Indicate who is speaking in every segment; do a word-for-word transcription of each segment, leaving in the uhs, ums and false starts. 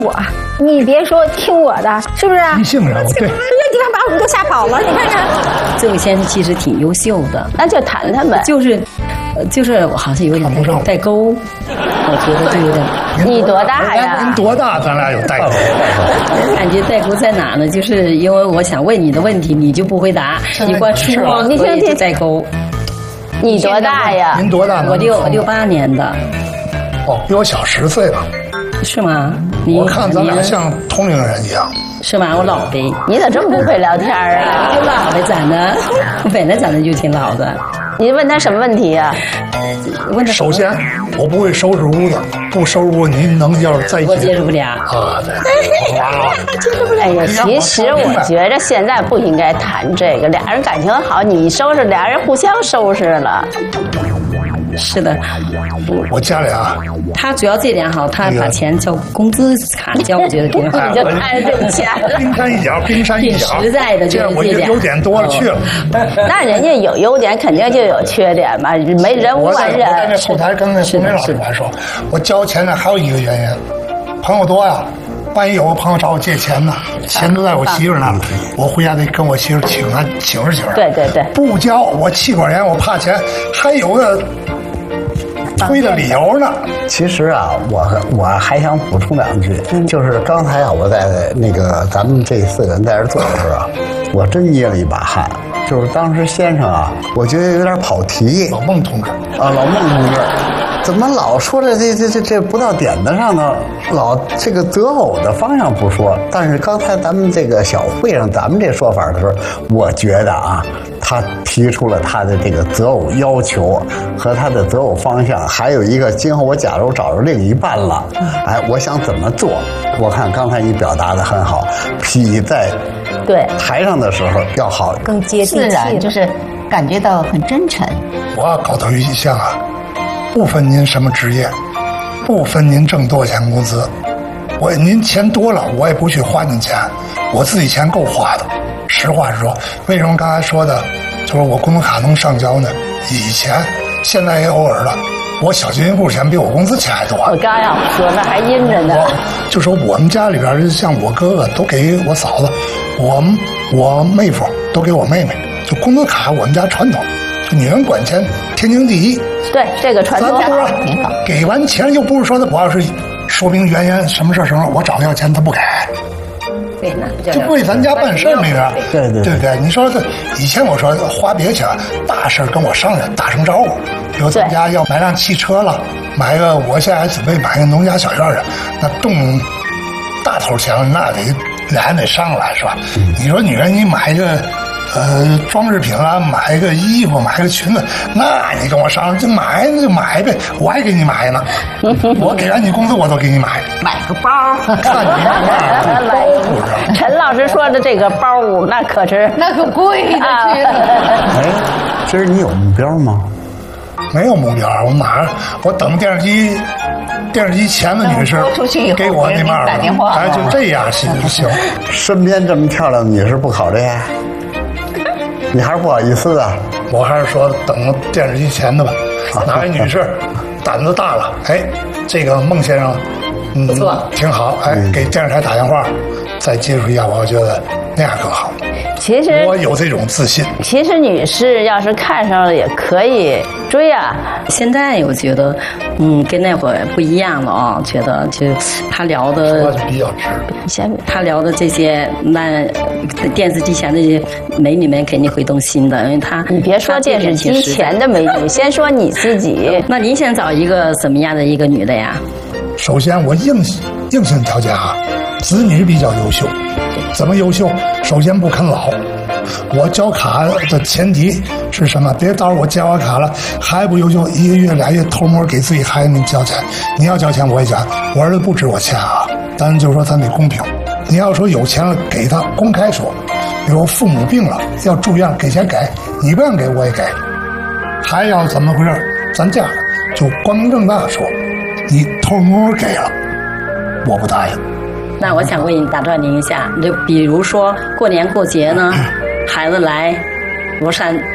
Speaker 1: 我，你别说听我的，是不是？
Speaker 2: 你信任我，对。
Speaker 1: 你看把我们都吓跑了，你看看。
Speaker 3: 这位先生其实挺优秀的，
Speaker 1: 那就谈谈呗。
Speaker 3: 就是，呃，就是我好像有点代沟，我觉得就有点。
Speaker 1: 你多大呀？
Speaker 2: 您多大？咱俩有代沟。
Speaker 3: 感觉代沟在哪呢？就是因为我想问你的问题，你就不回答，你光说，
Speaker 1: 你
Speaker 3: 所以就代沟。
Speaker 1: 你多大呀？
Speaker 2: 您多大？
Speaker 3: 我六六八年的。
Speaker 2: 哦，比我小十岁了。
Speaker 3: 是吗？
Speaker 2: 我看咱俩像同龄人一样。
Speaker 3: 是吗？我老呗。
Speaker 1: 你咋这么不会聊天啊？
Speaker 3: 我老呗，长得，我本来长得就挺老的。
Speaker 1: 你问他什么问题呀、啊？
Speaker 3: 问他。
Speaker 2: 首先，我不会收拾屋子，不收拾屋您能要是在一起？
Speaker 3: 我接受不了。
Speaker 2: 啊，对。
Speaker 1: 接受不了。哎呀，其实我觉着现在不应该谈这个，俩人感情好，你收拾，俩人互相收拾了。
Speaker 3: 是的，
Speaker 2: 我家里啊，
Speaker 3: 他主要这点好，他把钱交工资卡交，我觉得挺好。
Speaker 1: 你就看着这钱了，
Speaker 2: 冰山一角，冰山一角，
Speaker 3: 挺实在的，就是
Speaker 2: 我优点多了去了。
Speaker 1: 那人家有优点，肯定就有缺点嘛，没人无完人。
Speaker 2: 我在那后台跟那洪梅老师还说，我交钱呢还有一个原因，朋友多呀。万一有个朋友找我借钱呢，钱都在我媳妇那儿，我回家得跟我媳妇请啊请示请示。
Speaker 1: 对对对，
Speaker 2: 不交我气管炎，我怕钱，还有个推的理由呢。
Speaker 4: 其实啊，我我还想补充两句，就是刚才啊，我在那个咱们这四个人在这坐的时候啊，我真捏了一把汗。就是当时先生啊，我觉得有点跑题。
Speaker 2: 老孟同志
Speaker 4: 啊，老孟同志。怎么老说的这这这这不到点子上呢？老这个择偶的方向不说，但是刚才咱们这个小会上咱们这说法的时候，我觉得啊，他提出了他的这个择偶要求和他的择偶方向，还有一个今后我假如找着另一半了，哎，我想怎么做？我看刚才你表达的很好，比在
Speaker 1: 对
Speaker 4: 台上的时候要好，
Speaker 5: 更接地气，就是感觉到很真诚。
Speaker 2: 我要搞对象啊。不分您什么职业，不分您挣多少钱工资，我您钱多了，我也不去花您钱，我自己钱够花的。实话实说，为什么刚才说的，就是我工资卡能上交呢？以前，现在也偶尔了，我小金库钱比我工资钱还多。
Speaker 1: 我刚要说，那还阴着呢。
Speaker 2: 就说我们家里边，像我哥哥都给我嫂子，我我妹夫都给我妹妹，就工资卡我们家传统。女人管钱，天经地义。
Speaker 1: 对，这个传统
Speaker 2: 挺好。给完钱又不是说他，我要是说明原因，什么事什么，我找他要钱他不给。
Speaker 3: 对，那
Speaker 2: 就为咱家办事那个，
Speaker 4: 对对
Speaker 2: 对不对？你说这以前我说花别钱，大事跟我商量，打声招呼。比如咱家要买辆汽车了，买个我现在准备买个农家小院的，那动大头钱那得俩人得商量是吧？嗯、你说女人你买个。呃，装饰品啦，买个衣服，买个裙子，那你跟我商量，就买那就买呗，我还给你买呢。我给完你工资，我都给你买。
Speaker 5: 买个包，
Speaker 2: 看你那包不知道。
Speaker 1: 陈老师说的这个包，那可是
Speaker 5: 那可贵的去了。
Speaker 4: 哎，这是你有目标吗？
Speaker 2: 没有目标，我马上我等电视机，电视机前的女士给我那面
Speaker 5: 打电话，
Speaker 2: 哎，就这样行不行？
Speaker 4: 身边这么漂亮的女士不考虑？你还是不好意思啊？
Speaker 2: 我还是说等电视机前的吧。哪位女士胆子大了？哎，这个孟先生，嗯，不错，挺好。哎，给电视台打电话，再接触一下，我觉得那样更好。
Speaker 1: 其实
Speaker 2: 我有这种自信。
Speaker 1: 其实女士要是看上了也可以追啊。
Speaker 3: 现在我觉得，嗯，跟那会儿不一样了啊、哦。觉得就他聊的
Speaker 2: 说的比较直。
Speaker 3: 先他聊的这些，那电视机前的这些美女们肯定会动心的，因为他
Speaker 1: 你别说电视机前的美女，先说你自己。
Speaker 3: 那您想找一个什么样的一个女的呀？
Speaker 2: 首先我硬硬性条件啊，子女比较优秀。怎么优秀？首先不啃老。我交卡的前提是什么？别到时候我交完卡了还不优秀，一个月俩月偷摸给自己孩子们交钱。你要交钱我也交，我儿子不值我钱啊。但就是说咱得公平。你要说有钱了给他公开说，比如父母病了要住院给钱给，你不让给我也给。还要怎么回事？咱这样就光明正大说，你偷摸给了，我不答应。
Speaker 3: 那我想问你，打断您一下，就比如说过年过节呢，孩子来罗山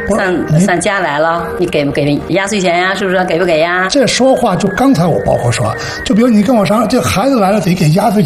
Speaker 3: 上上家来了，你给不给压岁钱呀？是不是给不给呀？
Speaker 2: 这说话就刚才我包括说，就比如你跟我商量，这孩子来了得给压岁钱。